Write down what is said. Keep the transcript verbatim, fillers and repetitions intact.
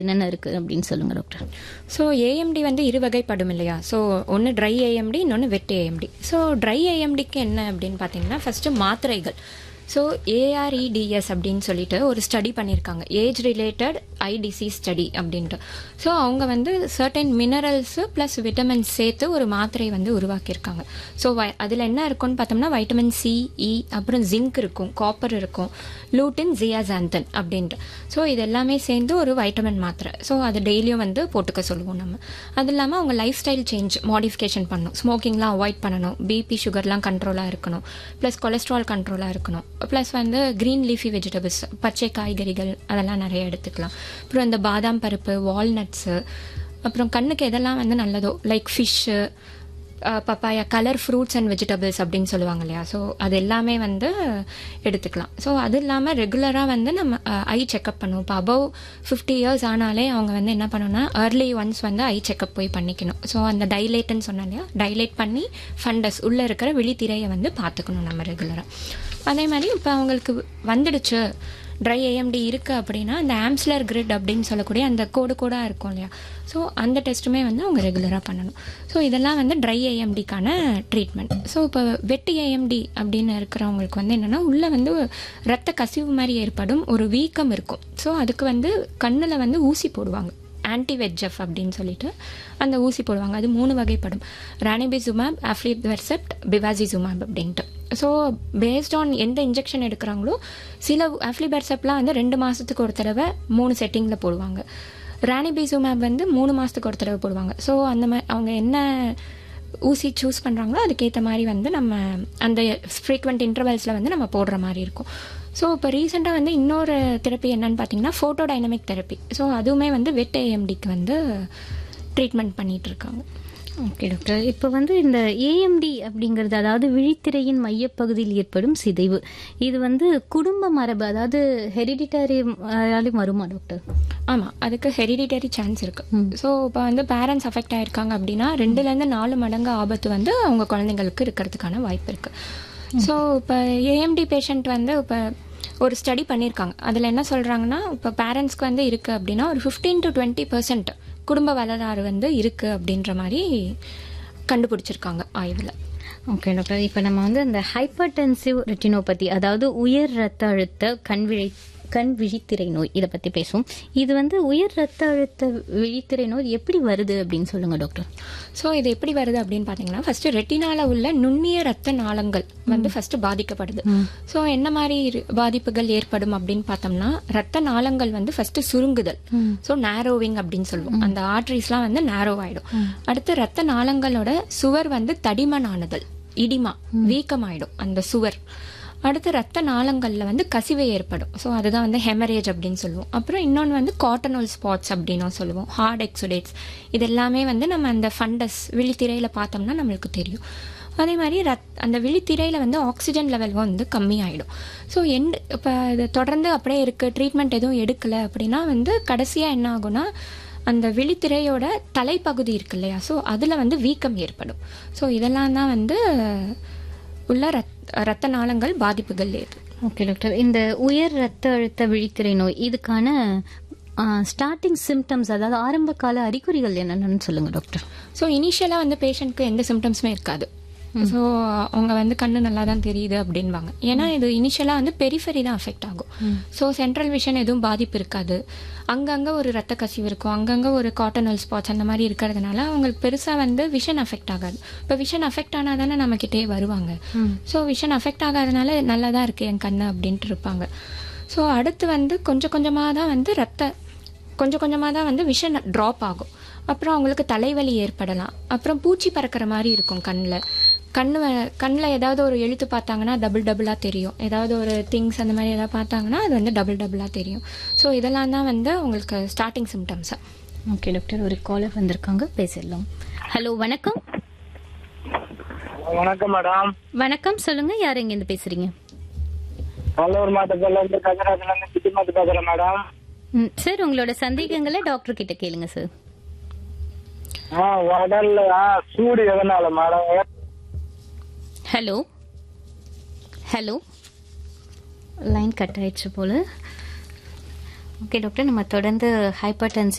என்னென்ன இருக்குது அப்படின்னு சொல்லுங்கள் டாக்டர். ஸோ ஏஎம்டி வந்து இரு வகைப்படும் இல்லையா. ஸோ ஒன்று ட்ரை ஏஎம்டி, இன்னொன்று வெட் ஏஎம்டி. ஸோ ட்ரை ஏஎம்டிக்கு என்ன அப்படின்னு பார்த்தீங்கன்னா ஃபஸ்ட்டு மாத்திரைகள். ஸோ ஏஆர்இடிஎஸ் அப்படின்னு சொல்லிட்டு ஒரு ஸ்டடி பண்ணியிருக்காங்க, ஏஜ் ரிலேட்டட் ஐ டிசீஸ் ஸ்டடி அப்படின்ட்டு. ஸோ அவங்க வந்து சர்டன் மினரல்ஸு ப்ளஸ் விட்டமின்ஸ் சேர்த்து ஒரு மாத்திரை வந்து உருவாக்கியிருக்காங்க. ஸோ வை அதில் என்ன இருக்குன்னு பார்த்தோம்னா வைட்டமின் சி, இ, அப்புறம் ஜிங்க் இருக்கும், காப்பர் இருக்கும், லூட்டின், ஜியாசாந்தன் அப்படின்ட்டு. ஸோ இது எல்லாமே சேர்ந்து ஒரு வைட்டமின் மாத்திரை. ஸோ அது டெய்லியும் வந்து போட்டுக்க சொல்லுவோம் நம்ம. அது இல்லாமல் அவங்க லைஃப் ஸ்டைல் சேஞ்ச் மாடிஃபிகேஷன் பண்ணணும், ஸ்மோக்கிங்லாம் அவாய்ட் பண்ணணும், பிபி சுகர்லாம் கண்ட்ரோலாக இருக்கணும், ப்ளஸ் கொலஸ்ட்ரால் கண்ட்ரோலாக இருக்கணும், ப்ளஸ் வந்து க்ரீன் லீஃபி வெஜிடபிள்ஸ் பச்சை காய்கறிகள் அதெல்லாம் நிறைய எடுத்துக்கலாம். அப்புறம் இந்த பாதாம் பருப்பு, வால்நட்ஸு, அப்புறம் கண்ணுக்கு எதெல்லாம் வந்து நல்லதோ like fish, papaya, colour fruits and vegetables அப்படின்னு சொல்லுவாங்க இல்லையா. ஸோ அது எல்லாமே வந்து எடுத்துக்கலாம். ஸோ அது இல்லாமல் ரெகுலராக வந்து நம்ம ஐ செக்அப் பண்ணுவோம். இப்போ அபவ் ஃபிஃப்டி இயர்ஸ் ஆனாலே அவங்க வந்து என்ன பண்ணணும்னா ஏர்லி ஒன்ஸ் வந்து ஐ செக்அப் போய் பண்ணிக்கணும். ஸோ அந்த டைலேட்டுன்னு சொன்னோம் இல்லையா, டைலேட் பண்ணி ஃபண்டஸ் உள்ளே இருக்கிற விழித்திரையை வந்து பார்த்துக்கணும் நம்ம ரெகுலராக. அதே மாதிரி இப்போ அவங்களுக்கு வந்துடுச்சு ட்ரை ஏஎம்டி இருக்குது அப்படின்னா அந்த ஆம்ஸ்லர் கிரிட் அப்படின்னு சொல்லக்கூடிய அந்த கோடு கோடாக இருக்கும் இல்லையா. ஸோ அந்த டெஸ்ட்டுமே வந்து அவங்க ரெகுலராக பண்ணணும். ஸோ இதெல்லாம் வந்து ட்ரை ஏஎம்டிக்கான ட்ரீட்மெண்ட். ஸோ இப்போ வெட்டு ஏஎம்டி அப்படின்னு இருக்கிறவங்களுக்கு வந்து என்னென்னா உள்ளே வந்து ரத்த கசிவு மாதிரி ஏற்படும் ஒரு வீக்கம் இருக்கும். ஸோ அதுக்கு வந்து கண்ணில் வந்து ஊசி போடுவாங்க, ஆன்டி வெட்ஜெஃப் அப்படின்னு சொல்லிட்டு அந்த ஊசி போடுவாங்க. அது மூணு வகைப்படும், ரானிபிசுமாப், ஆஃப்லிபெர்செப்ட், பிவாசிசுமாப் அப்படின்ட்டு. ஸோ பேஸ்ட் ஆன் எந்த இன்ஜெக்ஷன் எடுக்கிறாங்களோ சில ஆஃப்லிபெர்செப்ட்லாம் வந்து ரெண்டு மாதத்துக்கு ஒரு தடவை மூணு செட்டிங்கில் போடுவாங்க, ரானிபிசுமாப் வந்து மூணு மாதத்துக்கு ஒரு தடவை போடுவாங்க. ஸோ அந்த மாதிரி அவங்க என்ன ஊசி சூஸ் பண்ணுறாங்களோ அதுக்கேற்ற மாதிரி வந்து நம்ம அந்த ஃப்ரீக்வெண்ட் இன்டர்வல்ஸில் வந்து நம்ம போடுற மாதிரி இருக்கும். ஸோ இப்போ ரீசெண்டாக வந்து இன்னொரு தெரப்பி என்னன்னு பார்த்தீங்கன்னா ஃபோட்டோ டைனமிக் தெரப்பி. ஸோ அதுவுமே வந்து வெட் ஏஎம்டிக்கு வந்து ட்ரீட்மெண்ட் பண்ணிகிட்டு இருக்காங்க. ஓகே டாக்டர், இப்போ வந்து இந்த ஏஎம்டி அப்படிங்கிறது அதாவது விழித்திரையின் மையப்பகுதியில் ஏற்படும் சிதைவு, இது வந்து குடும்ப மரபு அதாவது ஹெரிடிட்டரி வருமா டாக்டர்? ஆமாம், அதுக்கு ஹெரிடிட்டரி சான்ஸ் இருக்குது. ஸோ இப்போ வந்து பேரண்ட்ஸ் அஃபெக்ட் ஆகிருக்காங்க அப்படின்னா ரெண்டுலேருந்து நாலு மடங்கு ஆபத்து வந்து அவங்க குழந்தைங்களுக்கு இருக்கிறதுக்கான வாய்ப்பு இருக்குது. ஸோ இப்போ ஏஎம்டி பேஷண்ட் வந்து இப்போ ஒரு ஸ்டடி பண்ணியிருக்காங்க. அதில் என்ன சொல்கிறாங்கன்னா இப்போ பேரண்ட்ஸ்க்கு வந்து இருக்குது அப்படின்னா ஒரு ஃபிஃப்டீன் டு டுவெண்ட்டி பர்சன்ட் குடும்ப வரலாறு வந்து இருக்குது அப்படின்ற மாதிரி கண்டுபிடிச்சிருக்காங்க ஆய்வில். ஓகே டாக்டர், இப்போ நம்ம வந்து அந்த ஹைப்பர்டென்சிவ் ரெட்டினோபதி அதாவது உயர் ரத்த அழுத்த கண்விழி கண் விழித்திரை நோய் இதை பற்றி பேசுவோம். இது வந்து உயர் ரத்த அழுத்த விழித்திரை நோய் எப்படி வருது அப்படின்னு சொல்லுங்க டாக்டர். ஸோ இது எப்படி வருது அப்படின்னு பார்த்தீங்கன்னா ஃபர்ஸ்ட் ரெட்டினால உள்ள நுண்ணிய ரத்த நாளங்கள் வந்து ஃபர்ஸ்ட் பாதிக்கப்படுது. ஸோ என்ன மாதிரி பாதிப்புகள் ஏற்படும் அப்படின்னு பார்த்தோம்னா ரத்த நாளங்கள் வந்து ஃபர்ஸ்ட் சுருங்குதல், ஸோ நேரோவிங் அப்படின்னு சொல்லுவோம். அந்த ஆர்டரிஸ்லாம் வந்து நேரோ ஆயிடும். அடுத்து ரத்த நாளங்களோட சுவர் வந்து தடிமனானுதல், இடிமா, வீக்கமாயிடும் அந்த சுவர். அடுத்து ரத்த நாளங்களில் வந்து கசிவு ஏற்படும். ஸோ அதுதான் வந்து ஹெமரேஜ் அப்படின்னு சொல்லுவோம். அப்புறம் இன்னொன்று வந்து காட்டனோல் ஸ்பாட்ஸ் அப்படின்னும் சொல்லுவோம், ஹார்ட் எக்ஸுடேட்ஸ். இது எல்லாமே வந்து நம்ம அந்த ஃபண்டஸ் விழித்திரையில் பார்த்தோம்னா நம்மளுக்கு தெரியும். அதே மாதிரி ரத் அந்த விழித்திரையில் வந்து ஆக்சிஜன் லெவல் வந்து கம்மியாயிடும். ஸோ எண்ட் இப்போ இது தொடர்ந்து அப்படியே இருக்குது, ட்ரீட்மெண்ட் எதுவும் எடுக்கலை அப்படின்னா வந்து கடைசியாக என்ன ஆகும்னா அந்த விழித்திரையோட தலைப்பகுதி இருக்கு இல்லையா, ஸோ அதில் வந்து வீக்கம் ஏற்படும். ஸோ இதெல்லாம் தான் வந்து உள்ள ரத் ரத்த நாளங்கள் பாதிப்புகள் ஏது. ஓகே டாக்டர், இந்த உயர் ரத்த அழுத்த விழித்திரை நோய் இதுக்கான ஸ்டார்டிங் சிம்டம்ஸ் அதாவது ஆரம்ப கால அறிகுறிகள் என்னென்னு சொல்லுங்க டாக்டர். ஸோ இனிஷியலாக வந்து பேஷண்ட்க்கு எந்த சிம்டம்ஸுமே இருக்காது. ஸோ அவங்க வந்து கண்ணு நல்லா தான் தெரியுது அப்படின்வாங்க. ஏன்னா இது இனிஷியலாக வந்து பெரிஃபெரி தான் அஃபெக்ட் ஆகும். ஸோ சென்ட்ரல் விஷன் எதுவும் பாதிப்பு இருக்காது. அங்கங்கே ஒரு ரத்த கசிவு இருக்கும், அங்கங்கே ஒரு காட்டனல் ஸ்பாட்ஸ் அந்த மாதிரி இருக்கிறதுனால அவங்களுக்கு பெருசாக வந்து விஷன் அஃபெக்ட் ஆகாது. இப்போ விஷன் அஃபெக்ட் ஆனால் தானே நம்மக்கிட்டே வருவாங்க. ஸோ விஷன் அஃபெக்ட் ஆகாதனால நல்லா தான் இருக்குது என் கண்ணு அப்படின்ட்டு இருப்பாங்க. ஸோ அடுத்து வந்து கொஞ்சம் கொஞ்சமாக தான் வந்து ரத்த கொஞ்சம் கொஞ்சமாக தான் வந்து விஷன் ட்ராப் ஆகும். அப்புறம் அவங்களுக்கு தலைவலி ஏற்படலாம். அப்புறம் பூச்சி பறக்கிற மாதிரி இருக்கும் கண்ணில். கண்ணு கண்ணில் ஏதாவது ஒரு எழுத்து பார்த்தாங்கன்னா டபுள் டபுளாக தெரியும், ஏதாவது ஒரு திங்ஸ் அந்த மாதிரி ஏதாவது பார்த்தாங்கன்னா அது வந்து டபுள் டபுளாக தெரியும். ஸோ இதெல்லாம் தான் வந்து உங்களுக்கு ஸ்டார்டிங் சிம்டம்ஸா. ஓகே டாக்டர், ஒரு காலர் வந்திருக்காங்க, பேசிடலாம். ஹலோ, வணக்கம். வணக்கம் மேடம். வணக்கம், சொல்லுங்க, யார் எங்கேருந்து பேசுறீங்க? நல்லூர் மாவட்டத்துல இருந்து கஜராஜ்ல இருந்து சிட்டிமாத்து பேசுறேன் மேடம். சார் உங்களோட சந்தேகங்களை டாக்டர் கிட்ட கேளுங்க சார். உடல்ல சூடு எதனால madam? Hello hello line cut ஆயிடுச்சு போல. ஓகே டாக்டர், நம்ம தொடர்ந்து ஹைப்பர்